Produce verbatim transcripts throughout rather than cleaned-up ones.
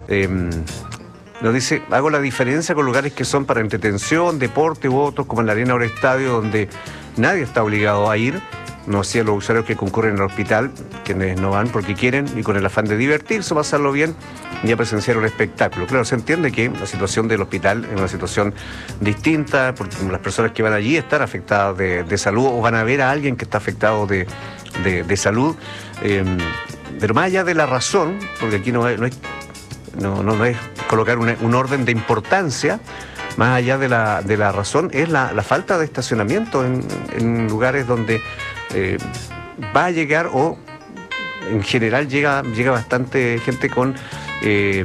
Eh, nos dice, hago la diferencia con lugares que son para entretención, deporte u otros, como en la Arena o el Estadio, donde nadie está obligado a ir. No hacía los usuarios que concurren al hospital, quienes no van porque quieren y con el afán de divertirse, pasarlo bien y a presenciar un espectáculo. Claro, se entiende que la situación del hospital es una situación distinta, porque las personas que van allí están afectadas de, de salud o van a ver a alguien que está afectado de, de, de salud. Eh, pero más allá de la razón, porque aquí no es, no es, no, no, no es colocar una, un orden de importancia, más allá de la, de la razón, es la, la falta de estacionamiento en, en lugares donde eh, va a llegar, o en general llega, llega bastante gente con eh,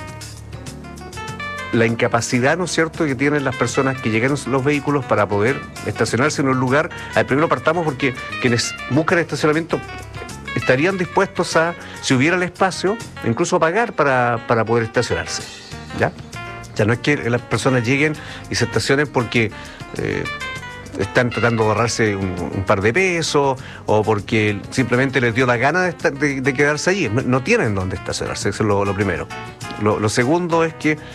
la incapacidad, ¿no es cierto?, que tienen las personas que llegan los vehículos para poder estacionarse en un lugar. Al primero partamos porque quienes buscan estacionamiento estarían dispuestos a, si hubiera el espacio, incluso a pagar para, para poder estacionarse, ¿ya? Ya no es que las personas lleguen y se estacionen porque eh, están tratando de ahorrarse un, un par de pesos o porque simplemente les dio la gana de, estar, de, de quedarse allí. No, no tienen dónde estacionarse, eso es lo, lo primero. Lo, lo segundo es que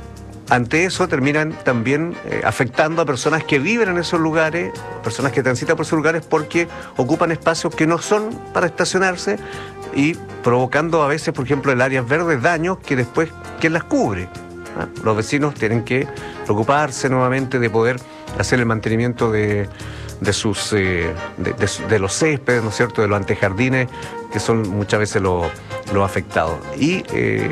ante eso terminan también eh, afectando a personas que viven en esos lugares, personas que transitan por esos lugares porque ocupan espacios que no son para estacionarse y provocando a veces, por ejemplo, en áreas verdes, daños que después, ¿quién las cubre? ¿Ah? Los vecinos tienen que preocuparse nuevamente de poder hacer el mantenimiento de, de sus eh, de, de, de los céspedes, ¿no es cierto?, de los antejardines, que son muchas veces los, los afectados. Y eh,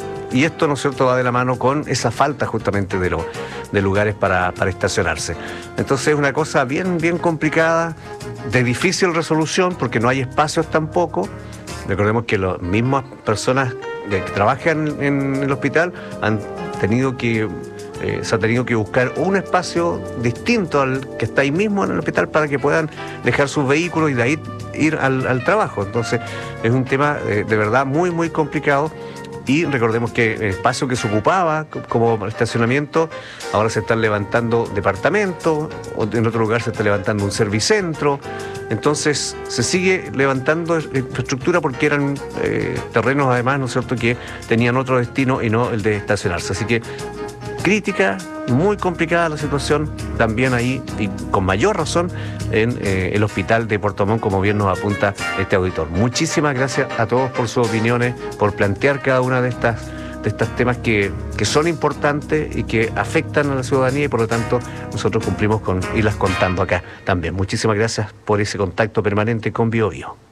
Y esto, ¿no es cierto?, va de la mano con esa falta justamente de, lo, de lugares para, para estacionarse. Entonces es una cosa bien, bien complicada, de difícil resolución, porque no hay espacios tampoco. Recordemos que las mismas personas que trabajan en el hospital han tenido que, eh, se ha tenido que buscar un espacio distinto al que está ahí mismo en el hospital para que puedan dejar sus vehículos y de ahí ir al, al trabajo. Entonces es un tema eh, de verdad muy, muy complicado. Y recordemos que el espacio que se ocupaba como estacionamiento, ahora se están levantando departamentos, o en otro lugar se está levantando un servicentro. Entonces se sigue levantando infraestructura porque eran eh, terrenos además, ¿no es cierto?, que tenían otro destino y no el de estacionarse. Así que crítica, muy complicada la situación, también ahí, y con mayor razón, en eh, el hospital de Puerto Montt, como bien nos apunta este auditor. Muchísimas gracias a todos por sus opiniones, por plantear cada una de estas de estos temas que, que son importantes y que afectan a la ciudadanía, y por lo tanto nosotros cumplimos con irlas contando acá también. Muchísimas gracias por ese contacto permanente con Bio Bio.